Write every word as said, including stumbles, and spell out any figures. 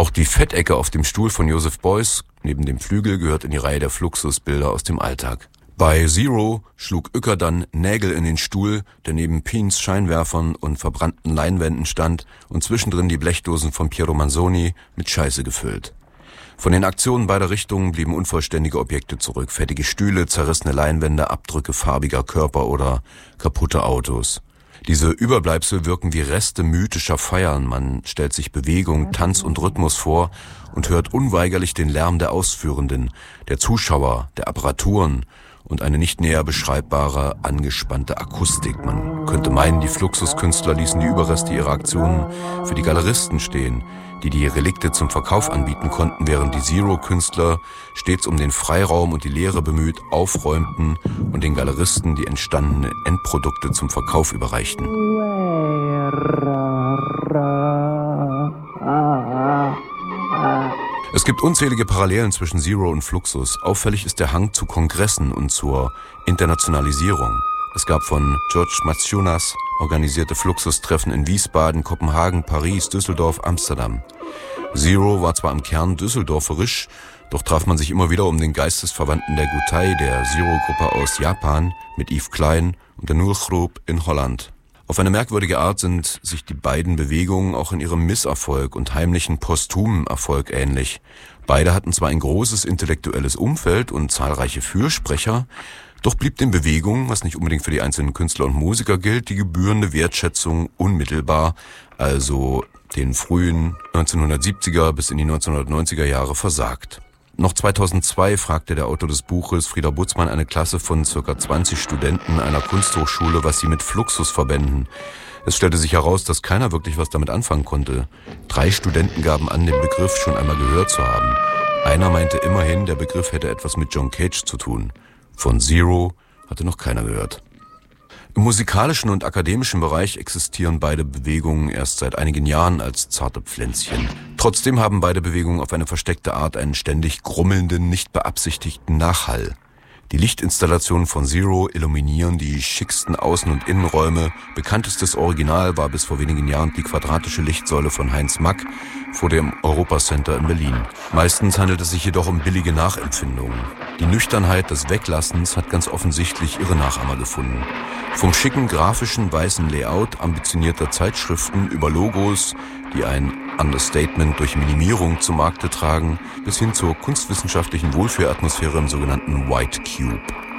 Auch die Fettecke auf dem Stuhl von Joseph Beuys neben dem Flügel gehört in die Reihe der Fluxus-Bilder aus dem Alltag. Bei Zero schlug Uecker dann Nägel in den Stuhl, der neben Peens Scheinwerfern und verbrannten Leinwänden stand und zwischendrin die Blechdosen von Piero Manzoni mit Scheiße gefüllt. Von den Aktionen beider Richtungen blieben unvollständige Objekte zurück. Fettige Stühle, zerrissene Leinwände, Abdrücke farbiger Körper oder kaputte Autos. Diese Überbleibsel wirken wie Reste mythischer Feiern. Man stellt sich Bewegung, Tanz und Rhythmus vor und hört unweigerlich den Lärm der Ausführenden, der Zuschauer, der Apparaturen und eine nicht näher beschreibbare, angespannte Akustik. Man könnte meinen, die Fluxus-Künstler ließen die Überreste ihrer Aktionen für die Galeristen stehen, die die Relikte zum Verkauf anbieten konnten, während die Zero-Künstler stets um den Freiraum und die Leere bemüht aufräumten und den Galeristen die entstandenen Endprodukte zum Verkauf überreichten. Es gibt unzählige Parallelen zwischen Zero und Fluxus. Auffällig ist der Hang zu Kongressen und zur Internationalisierung. Es gab von George Maciunas organisierte Fluxus-Treffen in Wiesbaden, Kopenhagen, Paris, Düsseldorf, Amsterdam. Zero war zwar im Kern düsseldorferisch, doch traf man sich immer wieder um den Geistesverwandten der Gutai, der Zero-Gruppe aus Japan, mit Yves Klein und der Nulgroep in Holland. Auf eine merkwürdige Art sind sich die beiden Bewegungen auch in ihrem Misserfolg und heimlichen posthumen Erfolg ähnlich. Beide hatten zwar ein großes intellektuelles Umfeld und zahlreiche Fürsprecher, doch blieb den Bewegungen, was nicht unbedingt für die einzelnen Künstler und Musiker gilt, die gebührende Wertschätzung unmittelbar, also den frühen neunzehnhundertsiebziger bis in die neunzehnhundertneunziger Jahre versagt. Noch zweitausendzwei fragte der Autor des Buches, Frieder Butzmann, eine Klasse von ca. zwanzig Studenten einer Kunsthochschule, was sie mit Fluxus verbänden. Es stellte sich heraus, dass keiner wirklich was damit anfangen konnte. Drei Studenten gaben an, den Begriff schon einmal gehört zu haben. Einer meinte immerhin, der Begriff hätte etwas mit John Cage zu tun. Von Zero hatte noch keiner gehört. Im musikalischen und akademischen Bereich existieren beide Bewegungen erst seit einigen Jahren als zarte Pflänzchen. Trotzdem haben beide Bewegungen auf eine versteckte Art einen ständig grummelnden, nicht beabsichtigten Nachhall. Die Lichtinstallationen von Zero illuminieren die schicksten Außen- und Innenräume. Bekanntestes Original war bis vor wenigen Jahren die quadratische Lichtsäule von Heinz Mack vor dem Europacenter in Berlin. Meistens handelt es sich jedoch um billige Nachempfindungen. Die Nüchternheit des Weglassens hat ganz offensichtlich ihre Nachahmer gefunden. Vom schicken grafischen weißen Layout ambitionierter Zeitschriften über Logos, die ein Understatement durch Minimierung zu Markte tragen, bis hin zur kunstwissenschaftlichen Wohlfühlatmosphäre im sogenannten White Cube.